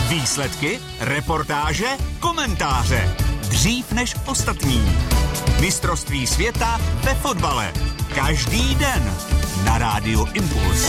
Výsledky, reportáže, komentáře. Dřív než ostatní. Mistrovství světa ve fotbale. Každý den na Rádiu Impuls.